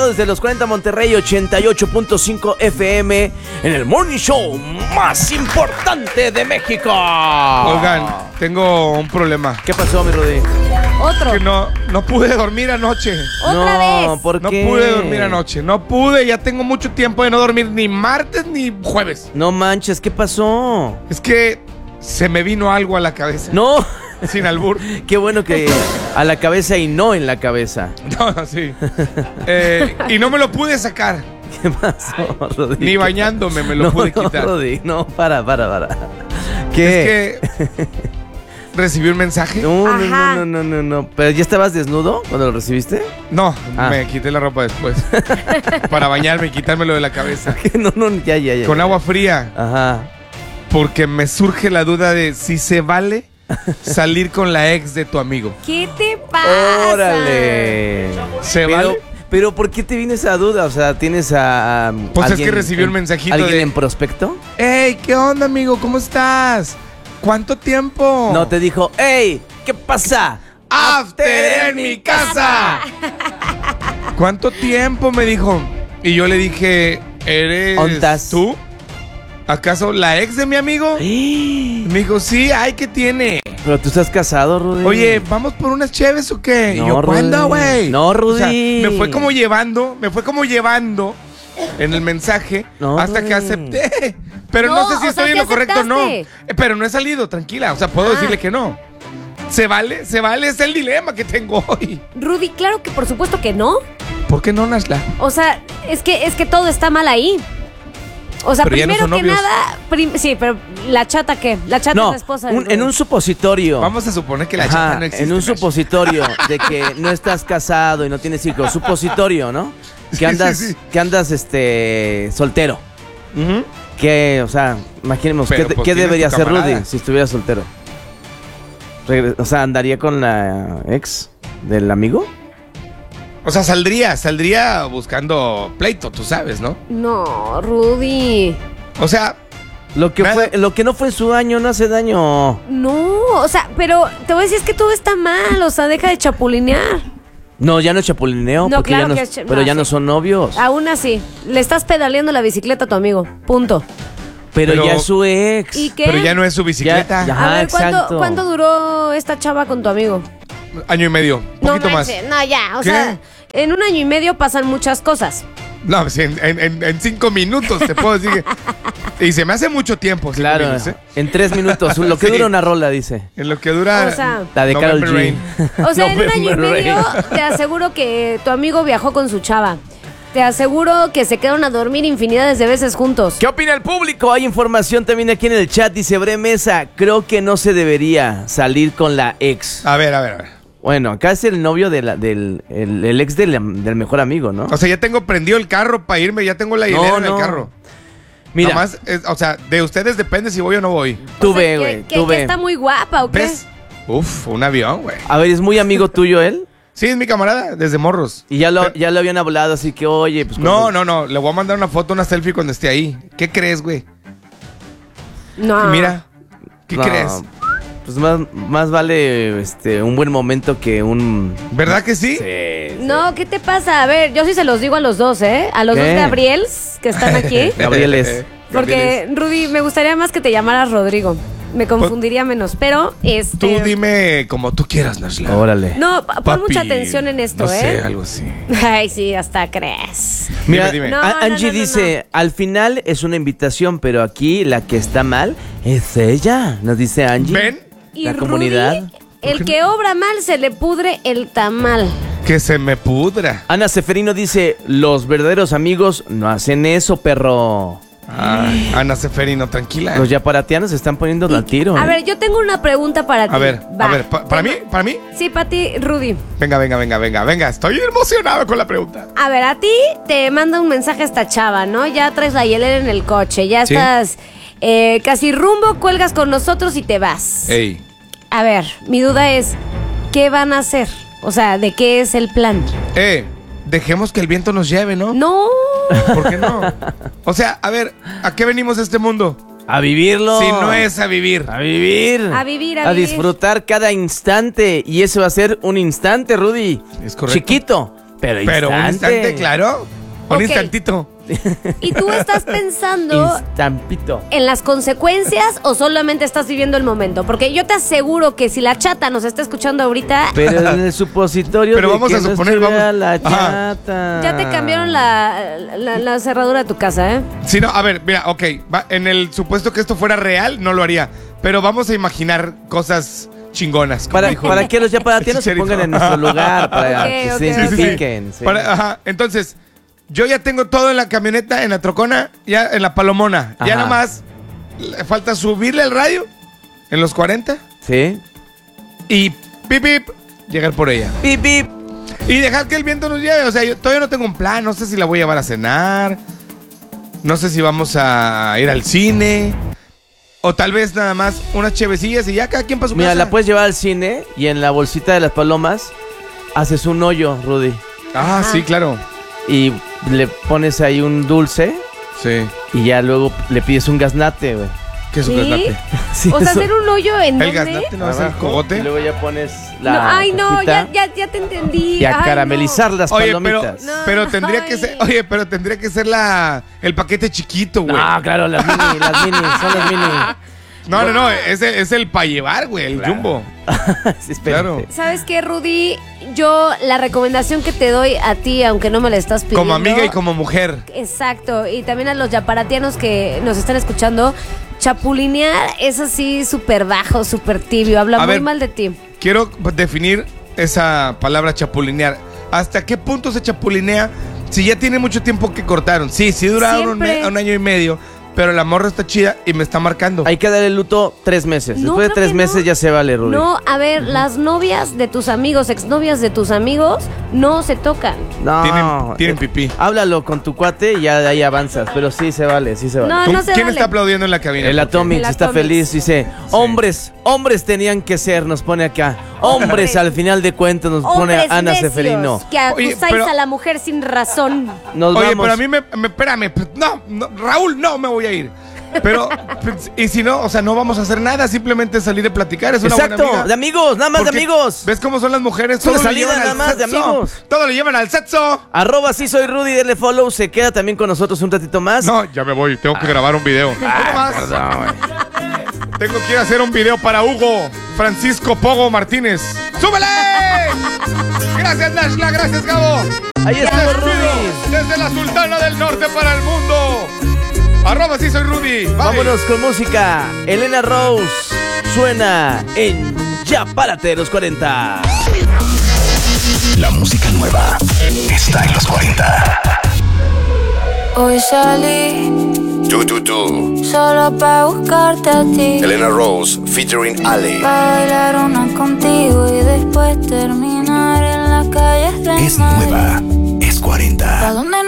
Desde los 40 Monterrey, 88.5 FM, en el Morning Show más importante de México. Oigan, tengo un problema. ¿Qué pasó, mi Rudy? Otro. Que no pude dormir anoche. ¿Otra vez? ¿Por No qué? pude dormir anoche. No pude, ya tengo mucho tiempo de no dormir ni martes ni jueves. No manches, ¿qué pasó? Es que se me vino algo a la cabeza. No, Sin albur. qué bueno que a la cabeza y no en la cabeza. No, sí. Y no me lo pude sacar. ¿Qué pasó, Rudy? Ni bañándome me lo pude quitar. Rudy, no, para. ¿Qué? Es que recibí un mensaje. No. ¿Pero ya estabas desnudo cuando lo recibiste? No, Ah. me quité la ropa después. Para bañarme y quitármelo de la cabeza. No, ya. Con agua fría. Ajá. Porque me surge la duda de si se vale salir con la ex de tu amigo. ¿Qué te pasa? ¡Órale! ¿Se vale? Pero ¿por qué te viene esa duda? O sea, ¿tienes a Pues es alguien que recibí un mensajito ¿Alguien de- en prospecto? ¡Ey! ¿Qué onda, amigo? ¿Cómo estás? ¿Cuánto tiempo? No, te dijo, ¡ey! ¿Qué pasa? ¡After en mi casa! ¿Cuánto tiempo? Me dijo. Y yo le dije, ¿eres ¿Ontas? tú? ¿Acaso la ex de mi amigo? Me dijo, sí, ay, ¿qué tiene? Pero tú estás casado, Rudy. Oye, ¿vamos por unas cheves o qué? No, y yo, ¿cuándo, Rudy. güey? No, Rudy. O sea, me fue como llevando en el mensaje No, hasta Rudy. que acepté. Pero no, No, sé si o sea, estoy en ¿sí lo correcto o no. aceptaste? Pero no he salido, tranquila. O sea, puedo decirle que no. ¿Se vale? ¿Se vale? Es el dilema que tengo hoy. Rudy, claro que por supuesto que no. ¿Por qué no, Nashla? O sea, es que todo está mal ahí. O sea, Pero ya no primero son que novios. nada, sí, pero la chata ¿qué? La chata No, es la esposa de Rudy. en un suposorio. Vamos a suponer que la Ajá, chata no existe. en un Nashla. supositorio de que no estás casado y no tienes hijos. Supositorio, ¿no? Sí, Que andas, sí. que andas, soltero. Ujú. Que, o sea, imaginemos, Pero, ¿qué pues, qué tienes debería tu hacer camarada. Rudy si estuviera soltero? O sea, ¿andaría con la ex del amigo? O sea, saldría buscando pleito, tú sabes, ¿no? No, Rudy. O sea, Lo que no fue su daño no hace daño. No, o sea, pero te voy a decir es que todo está mal, o sea, deja de chapulinear. No, ya no es chapulineo, No, porque claro ya no, que es pero no, ya no sí. son novios. Aún así, le estás pedaleando la bicicleta a tu amigo, punto. Pero ya pero- es su ex. ¿Y qué? pero ya no es su bicicleta. Ya. A Ajá, ver, exacto. ¿cuánto duró esta chava con tu amigo? Año y medio, poquito no más. manches, no, ya, o ¿Qué? sea, en un año y medio pasan muchas cosas. No, pues en 5 minutos te puedo decir que... Y se me hace mucho tiempo, 5 Claro, minutos, ¿eh? en 3 minutos. Lo que Sí. dura una rola, dice. En lo que dura... O sea, La de Karol November G. Rain. O sea, en un año y November medio Rain. te aseguro que tu amigo viajó con su chava. Te aseguro que se quedaron a dormir infinidades de veces juntos. ¿Qué opina el público? Hay información también aquí en el chat. Dice Bre Mesa, creo que no se debería salir con la ex. A ver. Bueno, acá es el novio del el ex del mejor amigo, ¿no? O sea, ya tengo prendido el carro para irme, ya tengo la hilera en el carro. Mira, Nada más, o sea, de ustedes depende si voy o no voy. tú O sea, ve, que- güey, que- tú que ve. está muy guapa, ¿o qué? ¿Ves? Uf, un avión, güey. A ver, ¿es muy amigo tuyo él? Sí, es mi camarada, desde morros. Y ya lo habían hablado, así que, oye, pues... No, cuando- le voy a mandar una foto, una selfie cuando esté ahí. ¿Qué crees, güey? No. Mira, ¿qué No, crees? Pues más vale un buen momento que un... ¿Verdad que sí? Sí. No, ¿qué te pasa? A ver, yo sí se los digo a los dos, ¿eh? A los ¿Qué? dos Gabriels que están aquí. Gabrieles. Porque, Rudy, me gustaría más que te llamaras Rodrigo. Me confundiría menos, pero Tú dime como tú quieras, Nashla. Órale. No, pon Papi, mucha atención en esto, no ¿eh? sé, algo así. Ay, sí, hasta crees. Mira, Dime. No, Angie no, no, dice, al final es una invitación, pero aquí la que está mal es ella, nos dice Angie. ¿Ven? Y La Rudy, comunidad. el que obra mal se le pudre el tamal. Que se me pudra. Ana Seferino dice, los verdaderos amigos no hacen eso, perro. Ay, Ana Seferino, tranquila. Los yaparatianos se están poniendo al tiro. A ¿eh? ver, yo tengo una pregunta para ti. A ver, Va. ¿para mí? Sí, para ti, Rudy. Venga. Estoy emocionado con la pregunta. A ver, a ti te manda un mensaje esta chava, ¿no? Ya traes la hielera en el coche, ya Sí. estás casi rumbo, cuelgas con nosotros y te vas. Ey, A ver, mi duda es, ¿qué van a hacer? O sea, ¿de qué es el plan? dejemos que el viento nos lleve, ¿no? No. ¿Por qué no? O sea, a ver, ¿a qué venimos a este mundo? A vivirlo. Si no es a vivir. A vivir. A vivir, a A vivir. disfrutar cada instante. Y ese va a ser un instante, Rudy. Es correcto. Chiquito. Pero un instante, claro. Un Ok. instantito. ¿Y tú estás pensando Instampito. en las consecuencias o solamente estás viviendo el momento? Porque yo te aseguro que si la chata nos está escuchando ahorita, Pero en el supositorio Pero de vamos que a no suponer, estuviera vamos- la Ajá. chata. ya te cambiaron la cerradura de tu casa, ¿eh? Sí, no, a ver, mira, ok. En el supuesto que esto fuera real, no lo haría. Pero vamos a imaginar cosas chingonas. como dijo. Para que los yaparatianos se Chicharito. pongan en nuestro lugar, para Ok, que ok, se ok. identifiquen. sí. Ajá, entonces, yo ya tengo todo en la camioneta, en la trocona, ya en la palomona. Ya Ajá. nomás le falta subirle el radio en los 40 ¿Sí? y pip, pip, llegar por ella. Pip, pip. Y dejar que el viento nos lleve. O sea, yo todavía no tengo un plan. No sé si la voy a llevar a cenar. No sé si vamos a ir al cine. O tal vez nada más unas chevecillas y ya cada quien para su Mira, casa. la puedes llevar al cine y en la bolsita de las palomas haces un hoyo, Rudy. Ah, sí, claro. Y le pones ahí un dulce Sí. y ya luego le pides un gaznate, güey. ¿Qué es un ¿Sí? gaznate? Sí, O sea, eso. hacer un hoyo en ¿El dónde? gaznate no es el Abajo, cogote? Y luego ya pones No, la ay, no, hojita ya te entendí. y a Ay, caramelizar no. las Oye, pero, palomitas. No. pero tendría que ser, oye, pero tendría que ser el paquete chiquito, güey. No, claro, las mini, son las mini. No, es el para llevar, güey, el jumbo. Sí, espérate. Claro. ¿Sabes qué, Rudy? Yo la recomendación que te doy a ti, aunque no me la estás pidiendo. Como amiga y como mujer. Exacto, y también a los yaparatianos que nos están escuchando, chapulinear es así súper bajo, súper tibio, habla A muy ver. mal de ti. Quiero definir esa palabra chapulinear. ¿Hasta qué punto se chapulinea si ya tiene mucho tiempo que cortaron? Sí, duraron Siempre. un año y medio, pero la morra está chida y me está marcando. Hay que darle luto 3 meses. No, Después de creo 3 que meses no. ya se vale, Rudy. No, a ver, las novias de tus amigos, exnovias de tus amigos, no se tocan. No. Tienen pipí. Háblalo con tu cuate y ya de ahí avanzas. Pero sí se vale, sí se vale. No, ¿Tú- se ¿Quién vale. está aplaudiendo en la cabina? El Atomics El está Atomics. feliz, dice, hombres tenían que ser, nos pone acá. Hombres, al final de cuentas, nos pone Hombres Ana necios, Seferino. que acusáis Oye, pero- a la mujer sin razón. Nos Oye, vamos. pero a mí espérame, no, Raúl, no me voy a ir. Pero, y si no, o sea, no vamos a hacer nada, simplemente salir a platicar, es una Exacto, buena amiga. de amigos, nada más de Porque, amigos. ¿Ves cómo son las mujeres? Son de Todo lo salida, llevan nada al más, de sexo. amigos. Todo lo llevan al sexo. @ sí soy Rudy, denle follow, se queda también con nosotros un ratito más. No, ya me voy, tengo que grabar un video. ¿Cómo más? Perdón, güey. Tengo que ir a hacer un video para Hugo Francisco Pogo Martínez. ¡Súbele! Gracias, Nashla, gracias, Gabo. Ahí Me está despido Rudy. desde la Sultana del Norte para el mundo. @ sí soy Rudy. Bye. Vámonos con música. Elena Rose suena en Ya Párate los 40. La música nueva está en los 40. Hoy salí Tú. solo pa' buscarte a ti. Elena Rose featuring Ale. Pa' bailar una contigo y después terminar en la calle de Es Madrid. nueva, es 40. ¿Pa' dónde